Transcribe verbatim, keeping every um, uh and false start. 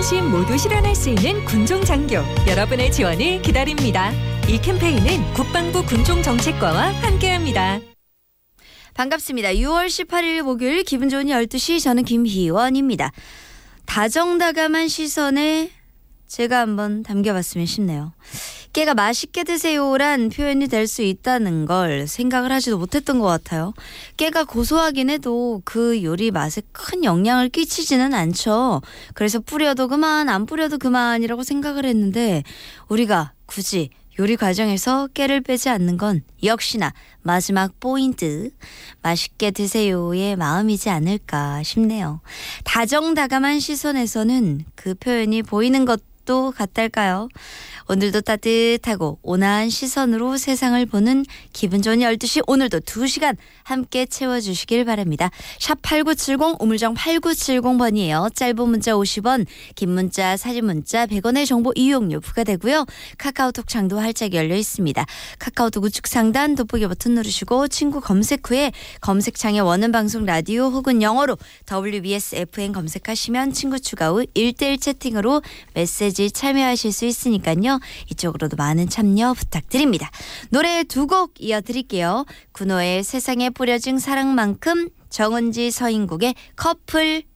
어르신 모두 실현할 수 있는 군종장교, 여러분의 지원을 기다립니다. 이 캠페인은 국방부 군종정책과와 함께합니다. 반갑습니다. 유월 십팔일 목요일 기분 좋은 열두 시, 저는 김희원입니다. 다정다감한 시선에 제가 한번 담겨봤으면 싶네요. 깨가 맛있게 드세요란 표현이 될 수 있다는 걸 생각을 하지도 못했던 것 같아요. 깨가 고소하긴 해도 그 요리 맛에 큰 영향을 끼치지는 않죠. 그래서 뿌려도 그만, 안 뿌려도 그만이라고 생각을 했는데 우리가 굳이 요리 과정에서 깨를 빼지 않는 건 역시나 마지막 포인트, 맛있게 드세요의 마음이지 않을까 싶네요. 다정다감한 시선에서는 그 표현이 보이는 것도 같달까요? 오늘도 따뜻하고 온화한 시선으로 세상을 보는 기분 좋은 열두 시, 오늘도 두 시간 함께 채워주시길 바랍니다. 샵 팔구칠공, 우물정 팔구칠공 번이에요. 짧은 문자 오십 원, 긴 문자, 사진 문자 백 원의 정보 이용료 부과되고요. 카카오톡 창도 활짝 열려 있습니다. 카카오톡 우측 상단 돋보기 버튼 누르시고 친구 검색 후에 검색창에 원하는 방송 라디오 혹은 영어로 더블유비에스 에프엠 검색하시면 친구 추가 후 일 대일 채팅으로 메시지 참여하실 수 있으니까요. 이쪽으로도 많은 참여 부탁드립니다. 노래 두 곡 이어드릴게요. 군호의 세상에 뿌려진 사랑만큼, 정은지 서인국의 커플.